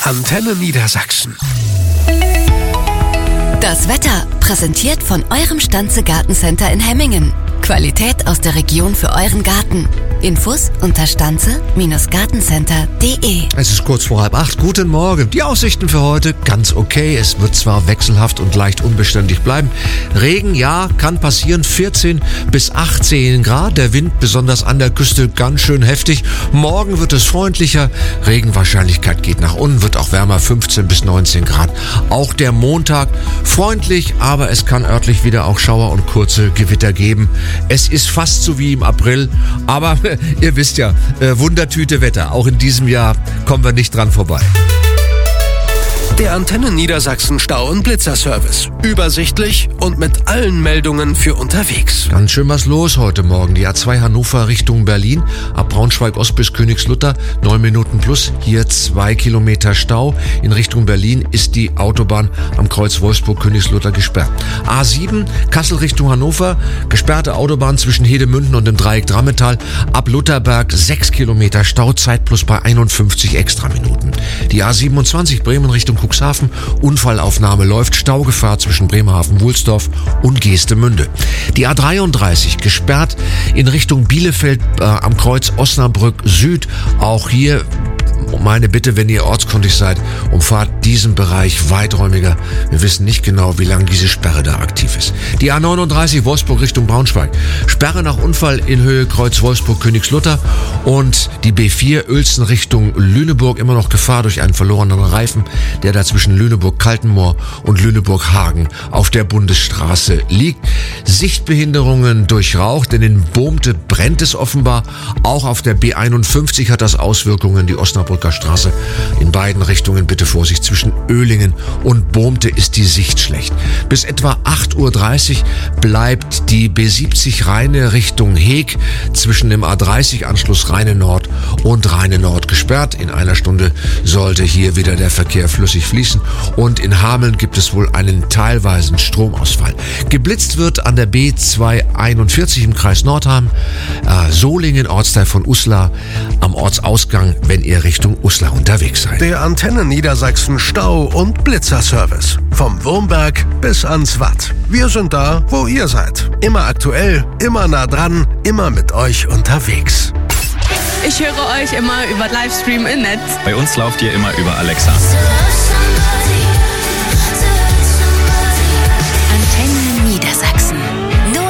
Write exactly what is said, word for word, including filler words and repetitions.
Antenne Niedersachsen. Das Wetter präsentiert von eurem Stanze Gartencenter in Hemmingen. Qualität aus der Region für euren Garten. Infos unter stanze Gartencenter punkt de. Es ist kurz vor halb acht. Guten Morgen. Die Aussichten für heute ganz okay. Es wird zwar wechselhaft und leicht unbeständig bleiben. Regen, ja, kann passieren. vierzehn bis achtzehn Grad. Der Wind besonders an der Küste ganz schön heftig. Morgen wird es freundlicher. Regenwahrscheinlichkeit geht nach unten, wird auch wärmer, fünfzehn bis neunzehn Grad. Auch der Montag freundlich, aber es kann örtlich wieder auch Schauer und kurze Gewitter geben. Es ist fast so wie im April, aber ihr wisst ja, äh, Wundertüte Wetter. Auch in diesem Jahr kommen wir nicht dran vorbei. Der Antenne Niedersachsen Stau- und Blitzerservice. Übersichtlich und mit allen Meldungen für unterwegs. Ganz schön was los heute Morgen. Die A zwei Hannover Richtung Berlin, ab Braunschweig Ost bis Königslutter, neun Minuten plus. Hier zwei Kilometer Stau. In Richtung Berlin ist die Autobahn am Kreuz Wolfsburg-Königslutter gesperrt. A sieben, Kassel Richtung Hannover, gesperrte Autobahn zwischen Hedemünden und dem Dreieck Drammetal. Ab Lutherberg sechs Kilometer Stau, Zeit plus bei einundfünfzig extra Minuten. Die A siebenundzwanzig Bremen Richtung Cuxhaven, Unfallaufnahme läuft, Staugefahr zwischen Bremerhaven-Wulsdorf und Geestemünde. Die A dreiunddreißig gesperrt in Richtung Bielefeld äh, am Kreuz Osnabrück Süd. Auch hier meine Bitte, wenn ihr ortskundig seid, umfahrt diesen Bereich weiträumiger. Wir wissen nicht genau, wie lange diese Sperre da aktiv ist. Die A neununddreißig Wolfsburg Richtung Braunschweig. Sperre nach Unfall in Höhe Kreuz Wolfsburg-Königslutter. Und die B vier Uelzen Richtung Lüneburg. Immer noch Gefahr durch einen verlorenen Reifen, der da zwischen Lüneburg-Kaltenmoor und Lüneburg-Hagen auf der Bundesstraße liegt. Sichtbehinderungen durch Rauch, denn in Bohmte brennt es offenbar. Auch auf der B einundfünfzig hat das Auswirkungen. Die Osnabrücker Straße in beiden Richtungen, bitte Vorsicht, zwischen Oehlingen und Bohmte ist die Sicht schlecht. Bis etwa acht Uhr dreißig bleibt die B siebzig Rheine Richtung Heeg zwischen dem A dreißig Anschluss Rheine Nord und Rheine Nord gesperrt. In einer Stunde sollte hier wieder der Verkehr flüssig fließen und in Hameln gibt es wohl einen teilweisen Stromausfall. Geblitzt wird an der B zweihunderteinundvierzig im Kreis Nordheim, äh, Solingen, Ortsteil von Uslar, am Ortsausgang, wenn ihr Richtung Uslar unterwegs seid. Der Antenne Niedersachsen Stau- und Blitzerservice. Vom Wurmberg bis ans Watt. Wir sind da, wo ihr seid. Immer aktuell, immer nah dran, immer mit euch unterwegs. Ich höre euch immer über Livestream im Netz. Bei uns lauft ihr immer über Alexa.